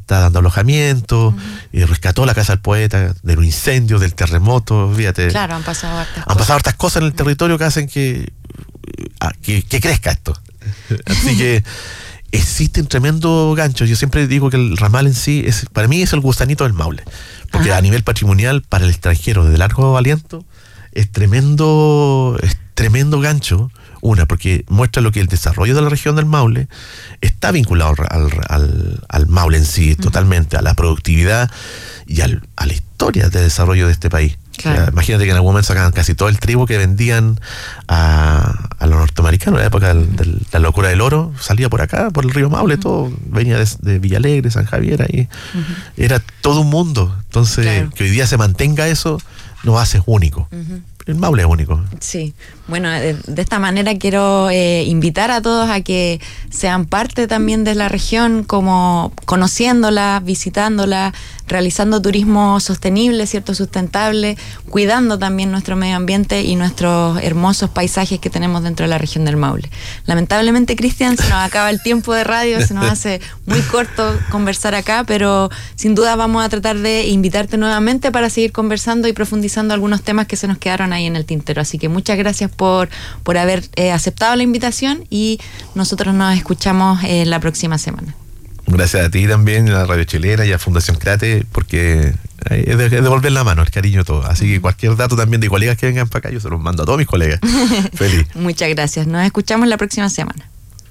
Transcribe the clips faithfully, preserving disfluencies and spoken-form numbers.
está dando alojamiento, uh-huh. y rescató la casa del poeta de un incendio, del terremoto, fíjate. Claro, han pasado hartas Han cosas. pasado hartas cosas en el territorio que hacen que, que, que crezca esto. Así que existen tremendos ganchos. Yo siempre digo que el ramal en sí, es para mí es el gusanito del Maule. Porque Ajá. a nivel patrimonial, para el extranjero de largo aliento, es tremendo, es tremendo gancho. Una, porque muestra lo que el desarrollo de la región del Maule está vinculado al, al, al Maule en sí, uh-huh. totalmente, a la productividad y al, a la historia de desarrollo de este país. Claro. O sea, imagínate que en algún momento sacaban casi todo el trigo que vendían a, a los norteamericanos en la época de uh-huh. la locura del oro, salía por acá, por el río Maule, uh-huh. todo venía de, de Villalegre, San Javier, ahí uh-huh. era todo un mundo. Entonces, claro. que hoy día se mantenga eso, nos hace único. Uh-huh. El Maule es único. Sí, bueno, de, de esta manera quiero eh, invitar a todos a que sean parte también de la región, como conociéndola, visitándola, realizando turismo sostenible, cierto, sustentable, cuidando también nuestro medio ambiente y nuestros hermosos paisajes que tenemos dentro de la región del Maule. Lamentablemente, Cristian, se nos acaba el tiempo de radio, se nos hace muy corto conversar acá, pero sin duda vamos a tratar de invitarte nuevamente para seguir conversando y profundizando algunos temas que se nos quedaron ahí en el tintero. Así que muchas gracias por, por haber eh, aceptado la invitación y nosotros nos escuchamos eh, la próxima semana. Gracias a ti también, a la Radio Chilena y a Fundación Crate, porque es de devolver la mano, el cariño todo. Así que cualquier dato también de colegas que vengan para acá, yo se los mando a todos mis colegas. Feliz. Muchas gracias. Nos escuchamos la próxima semana.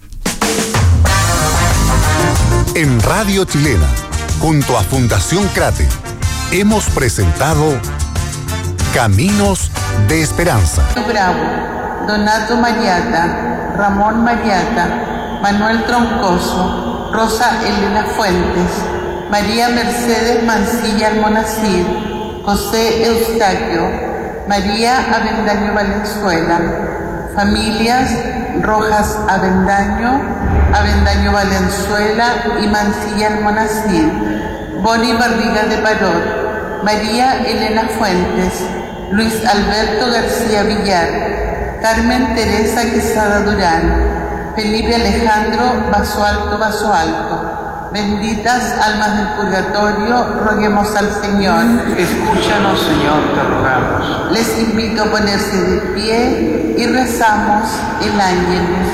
En Radio Chilena, junto a Fundación Crate, hemos presentado Caminos de Esperanza. Bravo, Donato Mariata, Ramón Mariata, Manuel Troncoso, Rosa Elena Fuentes, María Mercedes Mancilla Almonacid, José Eustaquio, María Avendaño Valenzuela, familias Rojas Avendaño, Avendaño Valenzuela y Mancilla Almonacid, Boni Barriga de Parot, María Elena Fuentes, Luis Alberto García Villar, Carmen Teresa Quesada Durán, Felipe Alejandro Basualto Basualto. Benditas almas del purgatorio, roguemos al Señor. Escúchanos, Señor, te rogamos. Les invito a ponerse de pie y rezamos el Ángelus.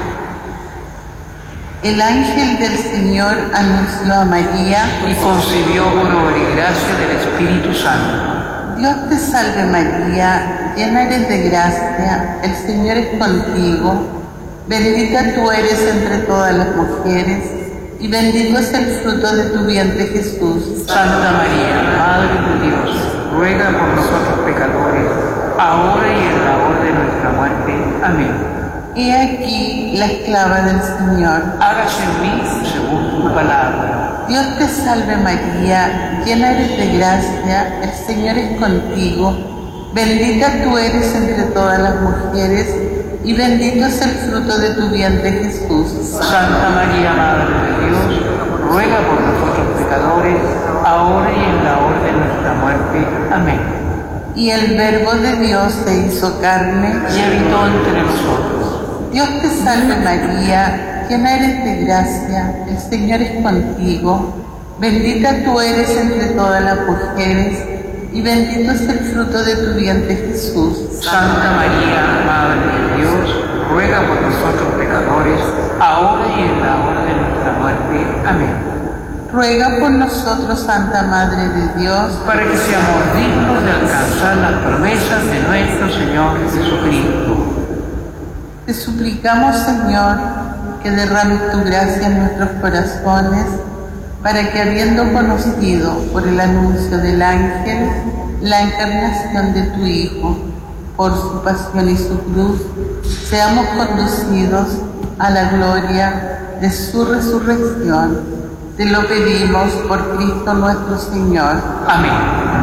El ángel del Señor anunció a María y concibió con obra y gracia del Espíritu Santo. Dios te salve María, llena eres de gracia, el Señor es contigo. Bendita tú eres entre todas las mujeres, y bendito es el fruto de tu vientre, Jesús. Santa María, Madre de Dios, ruega por nosotros pecadores, ahora y en la hora de nuestra muerte. Amén. He aquí la esclava del Señor. Hágase en mí según tu palabra. Dios te salve María, llena eres de gracia, el Señor es contigo. Bendita tú eres entre todas las mujeres, y bendito es el fruto de tu vientre, Jesús. Santa María, Madre de Dios, ruega por nosotros pecadores, ahora y en la hora de nuestra muerte. Amén. Y el Verbo de Dios se hizo carne y habitó entre nosotros. Dios te salve María, llena eres de gracia, el Señor es contigo. Bendita tú eres entre todas las mujeres, y bendito es el fruto de tu vientre, Jesús. Santa María, Madre de Dios, ruega por nosotros pecadores, ahora y en la hora de nuestra muerte. Amén. Ruega por nosotros, Santa Madre de Dios, para que seamos dignos de alcanzar las promesas de nuestro Señor Jesucristo. Te suplicamos, Señor, que derrames tu gracia en nuestros corazones, para que, habiendo conocido por el anuncio del ángel la encarnación de tu Hijo, por su pasión y su cruz, seamos conducidos a la gloria de su resurrección. Te lo pedimos por Cristo nuestro Señor. Amén.